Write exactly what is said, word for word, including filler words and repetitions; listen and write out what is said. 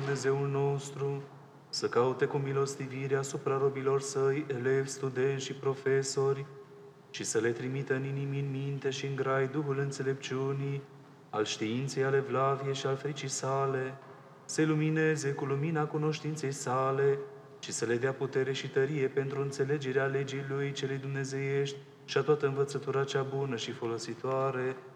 Dumnezeul nostru, să caute cu milostivire asupra robilor săi, elevi, studenți și profesori, și să le trimită în inimi, în minte și în grai Duhul înțelepciunii, al științei, al evlaviei și al fricii sale, să lumineze cu lumina cunoștinței sale și să le dea putere și tărie pentru înțelegerea legii Lui celei dumnezeiești și a toată învățătura cea bună și folositoare,